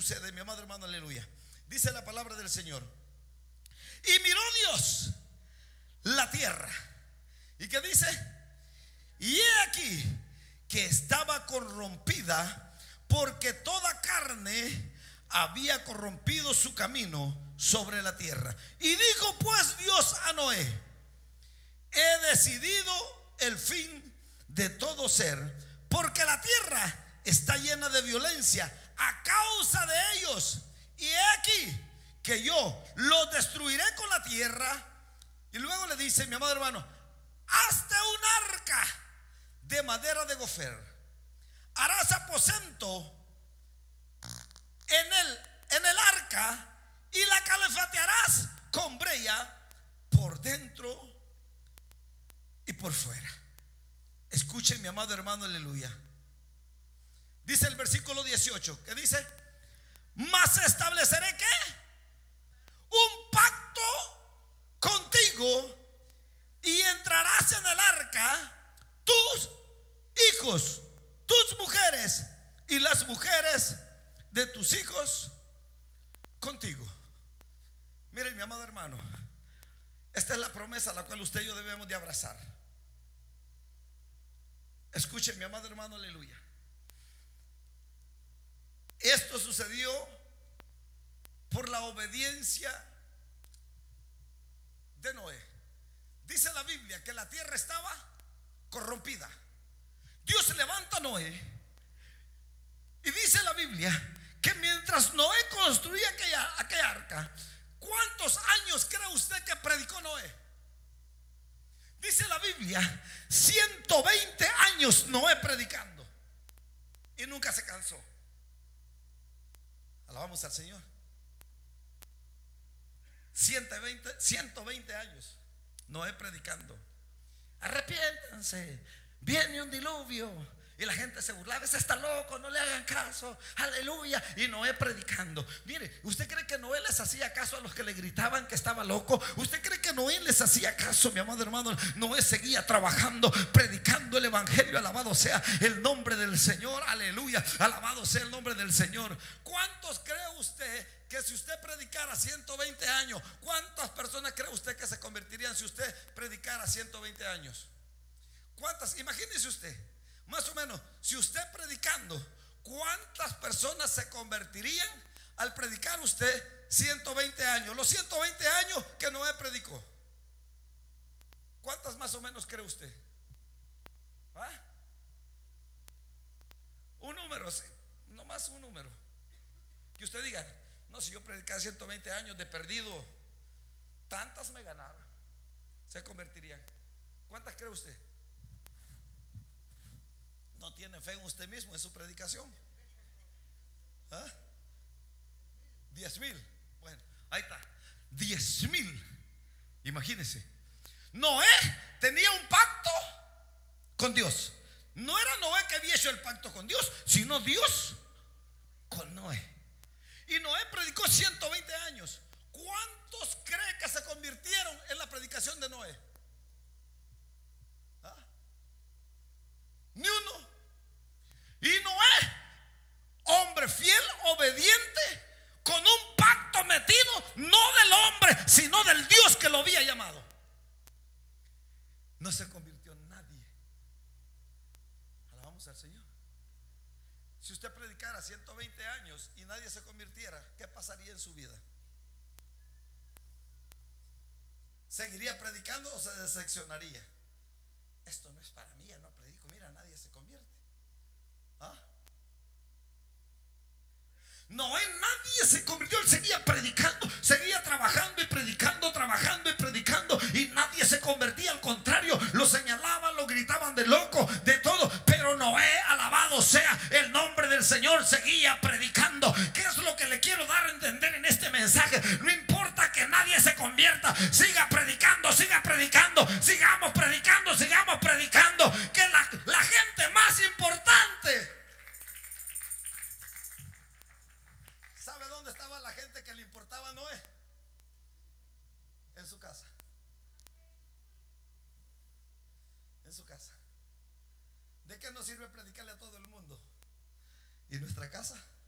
sucede, mi amado hermano, aleluya. Dice la palabra del Señor: y miró Dios la tierra. ¿Y qué dice? Y he aquí que estaba corrompida, porque toda carne había corrompido su camino sobre la tierra. Y dijo pues Dios a Noé: he decidido el fin de todo ser, porque la tierra está llena de violencia a causa de ellos. Y he aquí que yo los destruiré con la tierra. Y luego le dice, mi amado hermano: hazte un arca de madera de gofer, harás aposento en el arca y la calefatearás con breya por dentro y por fuera. Escuchen, mi amado hermano, aleluya. Dice el versículo 18, que dice: mas estableceré ¿qué? Un pacto contigo, y entrarás en el arca tus hijos, tus mujeres y las mujeres de tus hijos contigo. Miren, mi amado hermano, esta es la promesa a la cual usted y yo debemos de abrazar. Escuchen, mi amado hermano, aleluya. Esto sucedió por la obediencia de Noé. Dice la Biblia que la tierra estaba corrompida. Dios levanta a Noé, y dice la Biblia que mientras Noé construía aquella arca, ¿cuántos años cree usted que predicó Noé? Dice la Biblia 120 años Noé predicando, y nunca se cansó. Alabamos al Señor. 120 años Noé predicando: arrepiéntanse, viene un diluvio. Y la gente se burlaba: ese está loco, no le hagan caso, aleluya. Y Noé predicando. Mire, ¿usted cree que Noé les hacía caso a los que le gritaban que estaba loco? ¿Usted cree que Noé les hacía caso, mi amado hermano? Noé seguía trabajando, predicando el evangelio. Alabado sea el nombre del Señor, aleluya, alabado sea el nombre del Señor. ¿Cuántos cree usted que si usted predicara 120 años, cuántas personas cree usted que se convertirían si usted predicara 120 años? ¿Cuántas? Imagínese usted, más o menos, si usted predicando, ¿cuántas personas se convertirían al predicar usted 120 años? Los 120 años que Noé predicó, ¿cuántas más o menos cree usted? ¿Ah? Un número, sí, nomás un número. Que usted diga: no, si yo predicara 120 años de perdido, tantas me ganaron, se convertirían. ¿Cuántas cree usted? ¿No tiene fe en usted mismo, en su predicación? ¿Ah? 10,000. Bueno, ahí está, 10,000. Imagínense, Noé tenía un pacto con Dios. No era Noé que había hecho el pacto con Dios, sino Dios con Noé. Y Noé predicó 120 años. ¿Cuántos cree que se convirtieron en la predicación de Noé? ¿Ah? Ni uno. Y Noé, hombre fiel, obediente, con un pacto metido, no del hombre, sino del Dios que lo había llamado, no se convirtió en nadie. Alabamos al Señor. Si usted predicara 120 años y nadie se convirtiera, ¿qué pasaría en su vida? ¿Seguiría predicando o se decepcionaría? Esto no es para mí, ya no predico, mira, nadie se convierte. ¿Ah? No, en nadie se convirtió. Él seguía predicando, seguía trabajando y predicando, trabajando y predicando, y nadie se convertía. Al contrario, lo señalaban, lo gritaban de loco, de todo. Pero Noé, alabado sea el nombre del Señor, seguía predicando. ¿Qué es lo que le quiero dar a entender en este mensaje? No importa que nadie se convierta, siga predicando, siga predicando, sigamos predicando, sigamos predicando. Que la gente más importante, ¿sabe dónde estaba la gente que le importaba a Noé? En su casa. En su casa. ¿De qué nos sirve predicarle a todo el mundo? ¿Y nuestra casa?